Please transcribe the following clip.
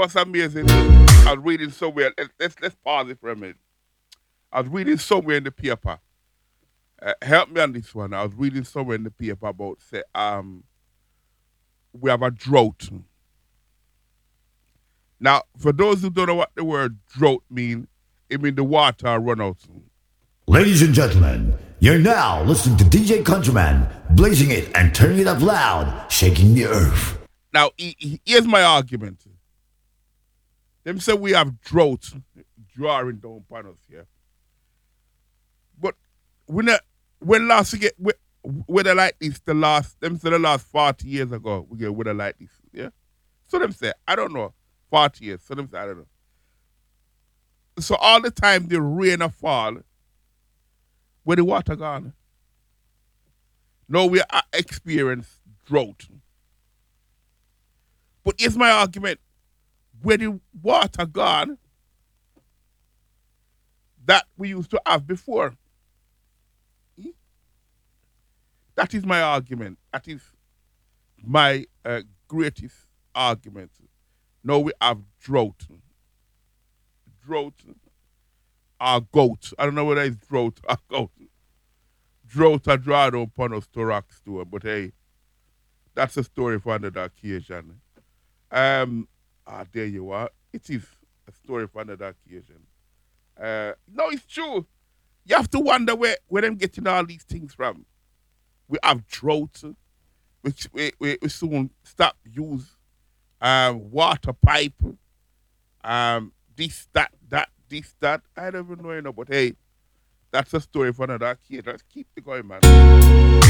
was amazing. I was reading somewhere. Let's pause it for a minute. I was reading somewhere in the paper. Help me on this one. I was reading somewhere in the paper about say we have a drought. Now, for those who don't know what the word drought mean, it means the water run out. Ladies and gentlemen, you're now listening to DJ Countryman, blazing it and turning it up loud, shaking the earth. Now, here's my argument. Them say we have drought drawing down upon us here. But when last we get weather like this, the last 40 years ago, we get weather like this. Yeah. So them say, I don't know, 40 years. So them say, I don't know. So all the time the rain a fall, where the water gone. Now we experience drought. But here's my argument. Where the water gone that we used to have before. That is my argument. That is my greatest argument. Now we have drought. Drought or goat. I don't know whether it's drought or goat. Drought are drawn upon us to rock store, but hey, that's a story for another occasion. There you are. It is a story for another occasion. No, it's true. You have to wonder where them getting all these things from. We have drought, which we soon stop use water pipe, this, that. I don't even know, but hey, that's a story for another occasion. Let's keep it going, man.